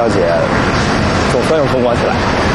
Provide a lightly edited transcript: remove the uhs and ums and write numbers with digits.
小姐总算又风光起来了。